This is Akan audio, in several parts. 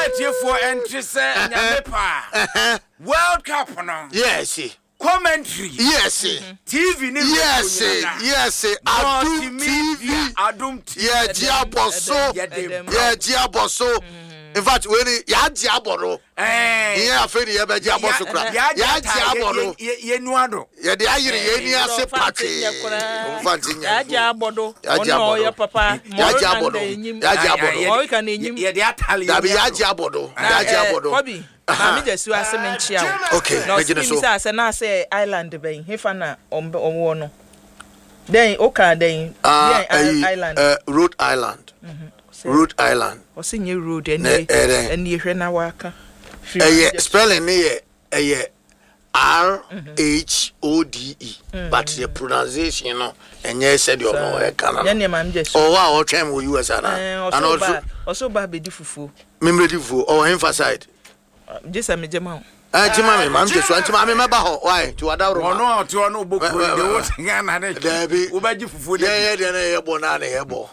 for entry say Nyamepa. World Cup no. Yes. Commentary. Yes. TV ni. Yes. Adum TV. Yeah, Diaboso. Yeah, Diaboso. In fact, when ya Diaboro. Yeah, afraid you be Diaboso kra. Ya Diaboro. Ye nuado. Yeah, the ayiri ye ni ase party. Ya Diabodo. Ono ya papa. Ya Diabodo. Ya Diabodo. O kan enyim. Ye the Atali. Da be ya Diabodo. Ya Diabodo. Kobi. Na me jesu ase menchia. Okay, me me so. Na say island ben. Hefa na omwo no. Then okay then island. Rhode Island. Rhode Island. What's in your road anyway? And you hear now waka. Spelling here RHODE. But the pronunciation, you know, and yes, said you know, I can't. Oh, wow, what time will you as an and also baby diffufu. Memory diffufu or emphasized. Just a major. Jimmy, I'm just trying to remember why to Adaro. No, to no book. Debbie, Ubaji food. Yeah, Bonana, Ebo.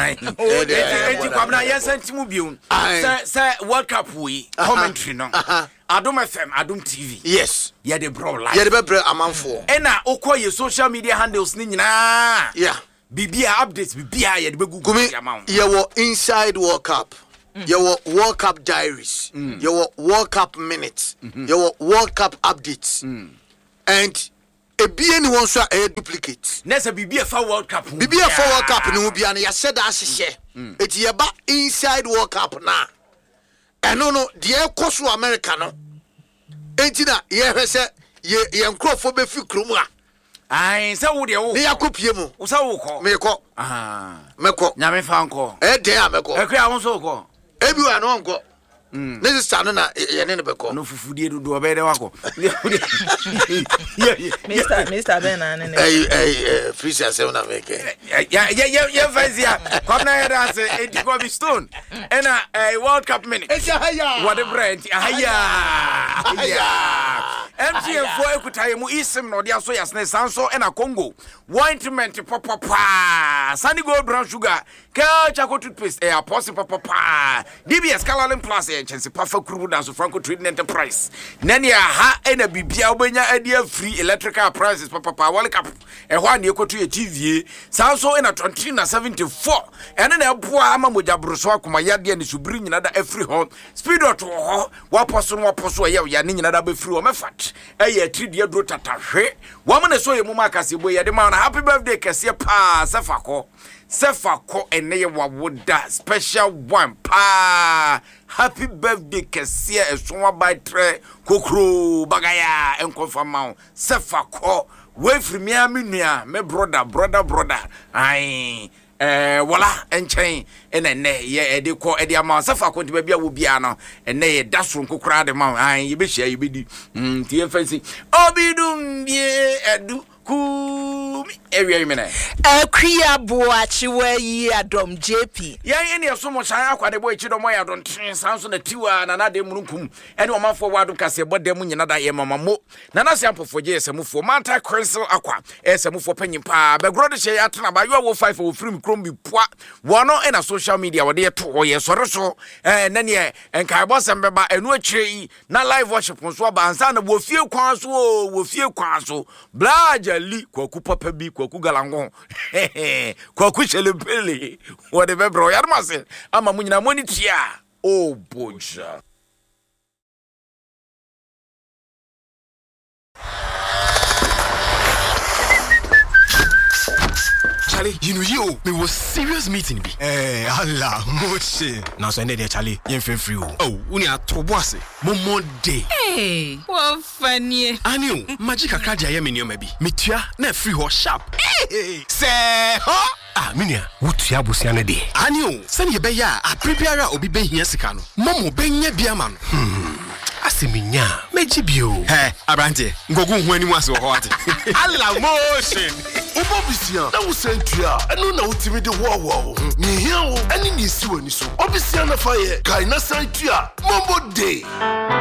Yes, and Timubium. Sir, World Cup we commentary no. Adum FM, Adum TV. Yes. Yeah, the bro live. Yeah, the bro amount for. Ena okoye social media handles ni nyina. Yeah. Bibia updates, bibia ye the Google amount. Yeah, inside World Cup. Your World Cup diaries, your World Cup minutes, your World Cup updates, and a BN wants a duplicate. Nessa be for World Cup. Be for World Cup, no be an said as share. It's your back inside World Cup now. And no, dear Cosu Americano. Ain't it? Yes, ye uncrow for Befu Kruma. I saw the old Yakupiemo, so Meko, Meko, Yamefanko, dear Meko, a crown so go. Everyone won't go. This is Sanana, Yanabeko. No food to do a better wako. Mr. Ben, Frisia Sona make it. Yeah, Fazia. Come now, that's it. Go be stone. And a World Cup minute. What a brand. MTM4 Ekutamu Isim no dia so yasne sanso e na Congo. Ointment papa. Sunny Gold Brown Sugar. Ka Chaco toothpaste e apostle papa. DBS Calalin Plus e chance pafa krubu dance Franco Trading Enterprise. Nani ha e na bibia obenya adia free electrical prices papa World Cup. E ho ane ekotu e TV. Sanso e na 2074. Ene na eboa ama moja broso akoma yade ne subiri nyina da every home. Speed out ho. Waposo ye ni nyina da be free o mefat. Eye tridie dro tatahwe wamane so ye muma akasebo ye de ma na happy birthday kese pa sefako ene ye wawoda special one pa happy birthday kese esonwa by tre kokro bagaya enkonfama sefako we free me nua me brother ai wala enchen ene ye ede ko ede ama safa ko tiba bia wo bia no ene ye daso nkokora de ma an ye be hia ye be di tie fancy obidum bie edu kumi area mena akria boachi wa yi adom JP yan ene so mo san akwade boy chi do mo ya don tren sanso na tiwa na na de mununkum ene o manfo wado kase bodde mu nyina da ye mamamo na na se ampofo je esamufo manta crystal akwa esamufo panyimpa begro de hye atena ba yo wo 5 o film krom bi poa wono ena social media wode ye to ye sore so na ne enkai bosem beba enu akire yi na live worship nso ba ansa na wo fie kwan so blaja li kwaku papa bi kwaku galango kwaku chelempele wode bebro yarmase ama munyina monitia oh boja Charlie, you know you, me was serious meeting be. Allah, moche. Now so there Charlie, you free. Oh, uni atobose. Momo day. Hey, what funny. Aniu, magic akaja ya me maybe. Metua na free ho sharp. Hey, say ho. Ah, minia, wutua busia ne de. Aniu, send ye be ya, a prepare obi be hia sika no. Momo be nya bia ma no. Asiminya, mejibio. Hey, abrante, ngogu hu ani mu ase ho ate. Allah motion. Obobisia na wusentua eno na utimi de wo ni hia wo ani ni siwani so obisia na fa ye kai na santua mombo day